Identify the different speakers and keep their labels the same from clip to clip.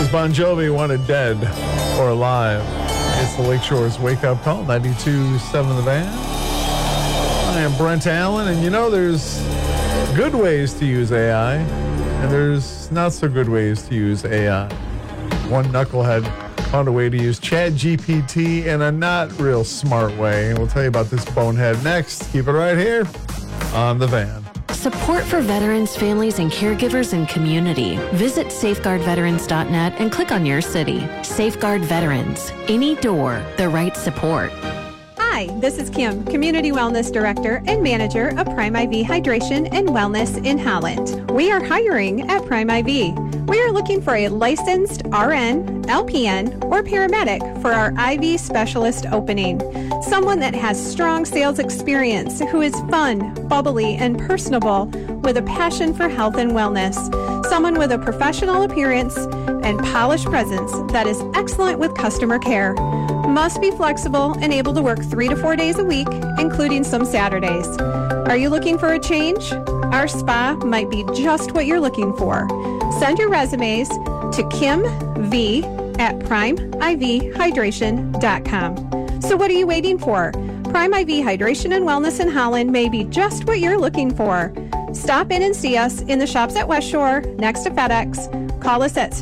Speaker 1: Bon Jovi wanted dead or alive? It's the Lakeshore's Wake Up Call, 92.7 The Van. I am Brent Allen, and there's good ways to use AI, and there's not so good ways to use AI. One knucklehead found a way to use ChatGPT in a not real smart way, and we'll tell you about this bonehead next. Keep it right here on The Van.
Speaker 2: Support for veterans, families, and caregivers and community. Visit safeguardveterans.net and click on your city. Safeguard Veterans. Any door, the right support.
Speaker 3: Hi, this is Kim, Community Wellness Director and Manager of Prime IV Hydration and Wellness in Holland. We are hiring at Prime IV. We are looking for a licensed RN, LPN, or paramedic for our IV specialist opening. Someone that has strong sales experience, who is fun, bubbly, and personable with a passion for health and wellness. Someone with a professional appearance and polished presence that is excellent with customer care. Must be flexible and able to work 3 to 4 days a week, including some Saturdays. Are you looking for a change? Our spa might be just what you're looking for. Send your resumes to kimv@primevhydration.com. So what are you waiting for? Prime IV Hydration and Wellness in Holland may be just what you're looking for. Stop in and see us in the shops at West Shore, next to FedEx. Call us at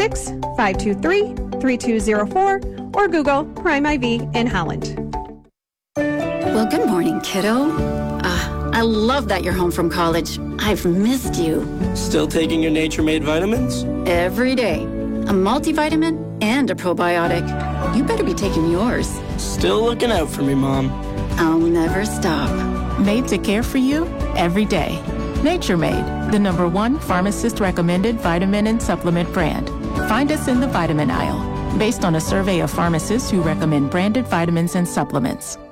Speaker 3: 616-523-3204 or Google Prime IV in Holland.
Speaker 4: Well, good morning, kiddo. I love that you're home from college. I've missed you.
Speaker 5: Still taking your Nature Made vitamins?
Speaker 4: Every day. A multivitamin and a probiotic. You better be taking yours.
Speaker 5: Still looking out for me, Mom.
Speaker 4: I'll never stop.
Speaker 6: Made to care for you every day. Nature Made, the #1 pharmacist-recommended vitamin and supplement brand. Find us in the vitamin aisle, based on a survey of pharmacists who recommend branded vitamins and supplements.